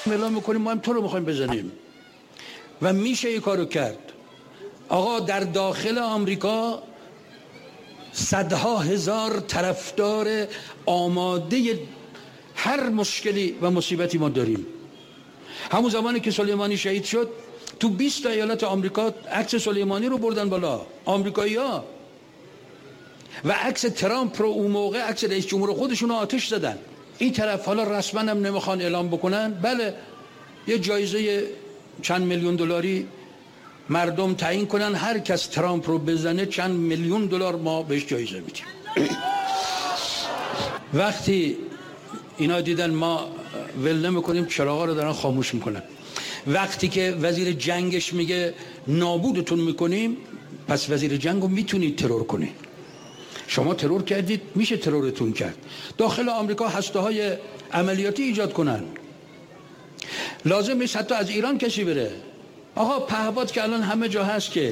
اعلام میکنیم ما هم تو رو میخوایم بزنیم و میشه این کارو کرد. آقا در داخل آمریکا صدها هزار طرفدار آماده هر مشکلی و مصیبتی ما داریم. همون زمانی که سلیمانی شهید شد تو 20 ایالت آمریکا عکس سلیمانی رو بردن بالا آمریکایی‌ها و عکس ترامپ رو اون موقع عکس رئیس جمهور خودشون رو آتش زدن. این طرف حالا رسما هم نمیخوان اعلام بکنن، بله یه جایزه چند میلیون دلاری مردم تعیین کنن هر کس ترامپ رو بزنه چند میلیون دلار ما بهش جایزه میدیم. وقتی اینا دیدن ما ول نمیکنیم چراغا رو دارن خاموش میکنن. وقتی که وزیر جنگش میگه نابودتون میکنیم، پس وزیر جنگ رو میتونید ترور کنید. شما ترور کردید، میشه ترورتون کرد. داخل آمریکا هسته‌های عملیاتی ایجاد کنن. لازم نیست حتی از ایران کسی بره. آقا پهپاد که الان همه جا هست که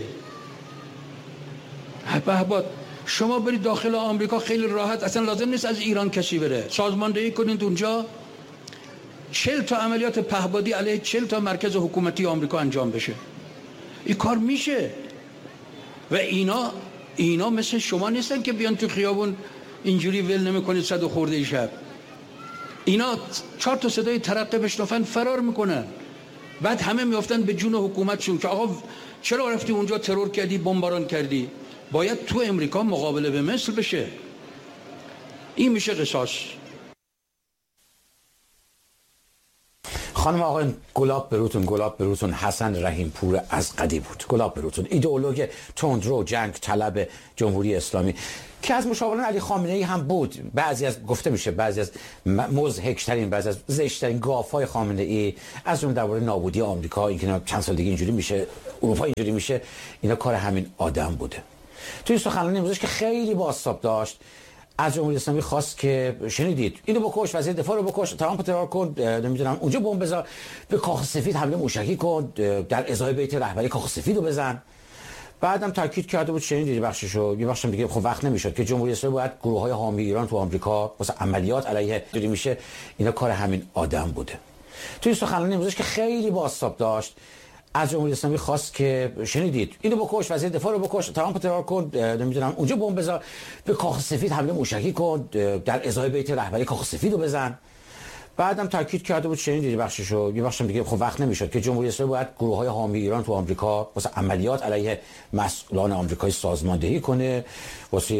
پهپاد شما برید داخل آمریکا خیلی راحت، اصلا لازم نیست از ایران کسی بره. سازماندهی کنید اونجا 40 تا عملیات پهپادی علیه 40 تا مرکز حکومتی آمریکا انجام بشه. این کار میشه. و اینا مثل شما نیستن که بیان تو خیابون اینجوری ول نمیکنید 100 خورده شب. اینا 4 تا صدای ترقه بشنفن فرار میکنن، بعد همه میافتن به جون حکومتشون که آقا چرا رفتی اونجا ترور کردی، بمباران کردی. باید تو امریکا مقابله به مثل بشه. این میشه قصاص. خانم آقای گلاب بروتون حسن رحیم پور از قدی بود. گلاب بروتون ایدئولوژ تندرو جنگ طلب جمهوری اسلامی که از مشاوران علی خامنه‌ای هم بود. بعضی از گفته میشه بعضی از مضحک‌ترین، بعضی از زشت‌ترین گاف‌های خامنه‌ای از اون درباره نابودی آمریکا، اینکه چند سال دیگه اینجوری میشه، اروپا اینجوری میشه، اینا کار همین آدم بوده. توی سخنرانی امروزش که خیلی بازتاب داشت از جمهوری اسلامی خواست که شنیدید اینو بکش، وزیر دفاع رو بکش، ترامپ ترور کن، نمیدونم اونجا بمب بذار، به کاخ سفید حمله موشکی کن، در ازای بیت رهبری کاخ سفید رو بزن. بعدم تاکید کرده بود شنیدید بخششو، یه بخشم دیگه خب وقت نمیشد که جمهوری اسلامی باید گروه‌های حامی ایران تو آمریکا واسه عملیات علیه دوری میشه، اینا کار همین آدم بوده. توی سخنرانی امروزش که خیلی بازتاب داشت از جمهوری اسلامی خواست که شنیدید اینو بکش، وزیر دفاع رو بکش، ترامپ ترور کن، نمیدونم اونجا بمب بذار، به کاخ سفید حمله موشکی کن، در ازای بیت رهبری کاخ سفید رو بزن. بعدم تاکید کرده بود شنیدید بخششو، یه بخشم دیگه خب وقت نمیشد که جمهوری اسلامی باید گروه‌های حامی ایران تو آمریکا واسه عملیات علیه مسئولان آمریکایی سازماندهی کنه، واسه